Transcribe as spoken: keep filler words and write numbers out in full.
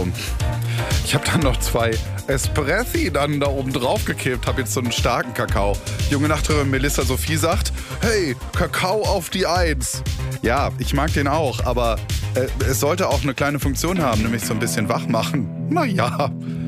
Also, ich habe dann noch zwei Espressi dann da oben drauf gekippt, habe jetzt so einen starken Kakao. Junge Nachbarin Melissa Sophie sagt, hey, Kakao auf die Eins. Ja, ich mag den auch, aber äh, es sollte auch eine kleine Funktion haben, nämlich so ein bisschen wach machen. Naja,